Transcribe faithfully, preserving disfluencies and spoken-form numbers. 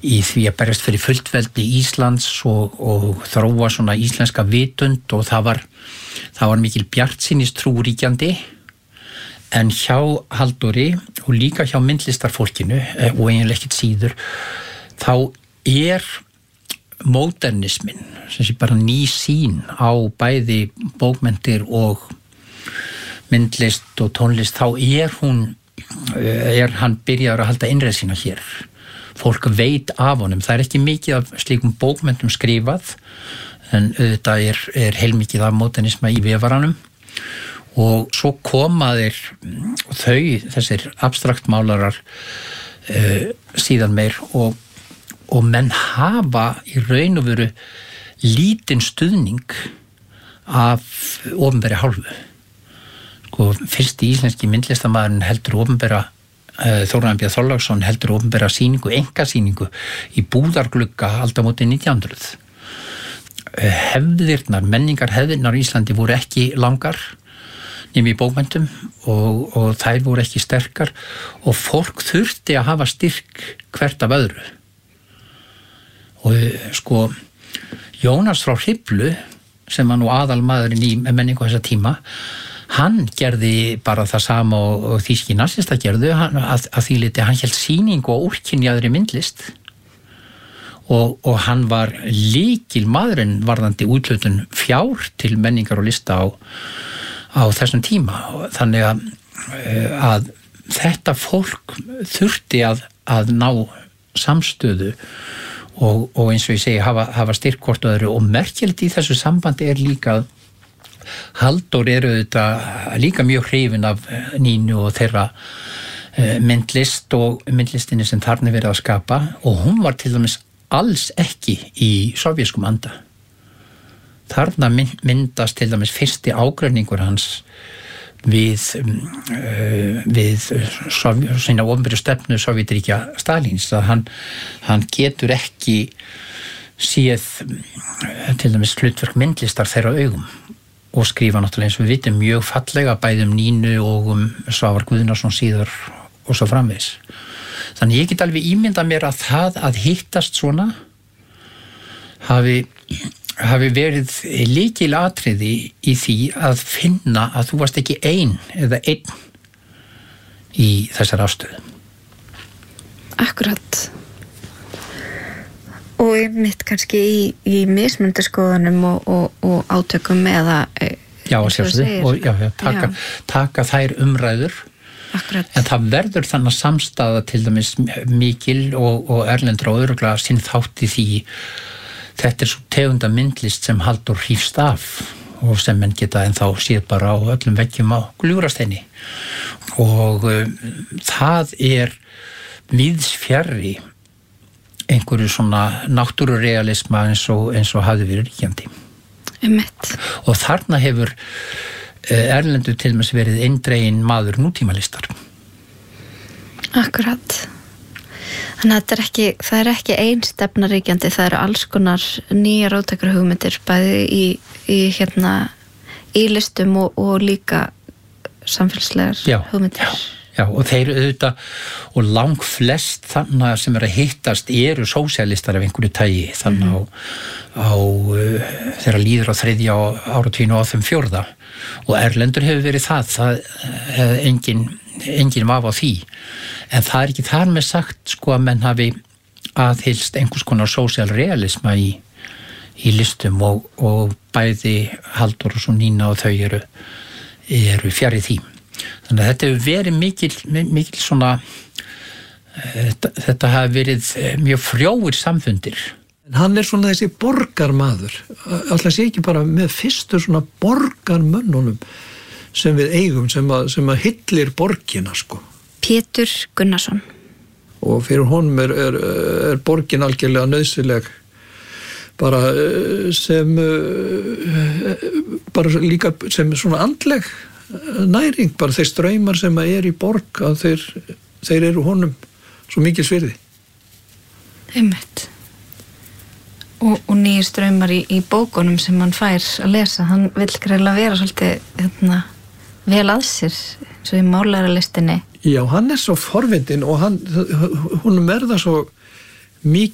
í því að berjast fyrir fullveldi Íslands og, og þróa svona íslenska vitund og það var, það var mikil bjartsýnistrú ríkjandi en hjá Halldóri og líka hjá myndlistarfólkinu og eiginlega ekkert síður þá er módernismin sem sé bara ný sýn á bæði bókmenntir og myndlist og tónlist þá er hún er hann byrjaður að halda innreið sína hér fólk veit af honum það er ekki mikið af slíkum bókmenntum skrifað en auðvitað er, er heilmikið af módernisma í vefaranum og svo koma þeir þau, þessir abstrakt málarar uh, síðan meir og og menn hafa í raun og veru lítinn stuðning af opinberri hálfu. Sko, fyrsti íslenski myndlistarmaðurinn heldur opinbera, uh, Þórarinn B. Þorláksson heldur opinbera sýningu, einkasýningu í Búðarglugga aldamóti nítján hundruð. Uh, hefðirnar, menningar hefðirnar í Íslandi voru ekki langar nema í bókmenntum og, og þær voru ekki sterkar og fólk þurfti að hafa styrk hvert af öðru. Og sko, Jónas frá Hriflu, sem var nú aðalmaðurinn í menningu þessa tíma, hann gerði bara það sama og, og þýski nasista gerðu, hann, að, að því liti hann hélt sýningu á úrkynjaðri myndlist og, og hann var lykil maðurinn varðandi úthlutun fjár til menningar og lista á, á þessum tíma. Þannig að, að þetta fólk þurfti að, að ná samstöðu Og, og eins og ég segi hafa, hafa styrk hvort öðru og merkilegt í þessu sambandi er líka Halldór eru þetta líka mjög hrifinn af Nínu og þeirra myndlist og myndlistinni sem þarna verið að skapa og hún var til dæmis alls ekki í sovjaskum anda. Þarna myndast til dæmis fyrsti ágreiningur hans við, uh, við sína opinberu stefnu Sovétríkja Stalíns að hann, hann getur ekki séð til dæmis hlutverk myndlistar þeirra augum og skrifa náttúrulega eins og við vitum mjög fallega bæði um Nínu og um Svavar Guðnason síðar og svo framvegis. Þannig ég get alveg ímyndað mér að það að hittast svona hafi hafi verið lykil atriði í því að finna að þú varst ekki ein eða einn í þessar ástöðu. Akkurat. Og einmitt kannski í, í mismunandi skoðunum og, og, og átökum eða já, sjálfsögðu, og já, já, taka, já. taka þær umræður. Akkurat. En það verður þannig samstaða til dæmis mikil og, og erlendur og örugglega sinn þátt í því. Þetta er svo tegunda myndlist sem Halldór hrífst af og sem menn geta ennþá séð bara á öllum veggjum á Gljúfrasteini og um, það er víðs fjarri einhverju svona náttúrurealisma eins og, eins og hafði verið ríkjandi. Einmitt. Og þarna hefur erlendur til dæmis verið eindreginn maður nútímalistar. Akkurat. Þannig að þetta er ekki, það er ekki ein stefna ríkjandi, það eru alls konar nýjar róttækra hugmyndir, bæði í, í, hérna, í listum og, og líka samfélagslegar já, hugmyndir. Já, já, og þeir auðvitað, og lang flest þannig sem er að hittast eru sósíalistar af einhverju tægi, þannig mm. á, á uh, þeirra líður á þriðja áratuginn og á þeim fjórða. Og erlendur hefur verið það, það uh, engin, engin vafa á því. En það er ekki þar með sagt sko að menn hafi aðhylst einhvers konar sósíalrealisma í, í listum og, og bæði Halldór og svo Nína og þau eru, eru fjarri því. Þannig að þetta hefur verið mikil, mikil svona, þetta, þetta hafi verið mjög frjóir samfundir. En hann er svona þessi borgarmaður, alltaf sé ekki bara með fyrstu svona borgarmönnunum sem við eigum, sem að, sem að hyllir borgina sko. Pétur Gunnarsson. Og fyrir honum er, er, er borgin algjörlega nauðsynleg bara sem bara líka sem svona andleg næring, bara þeir straumar sem er í borg að þeir, þeir eru honum svo mikils virði. Einmitt. Og, og nýjir straumar í, í bókunum sem hann fær að lesa, hann vill greinilega vera svolítið hérna, vel að sér eins og í málaralistinni. Já, hann er svo forvitinn og hann, honum er það svo mikið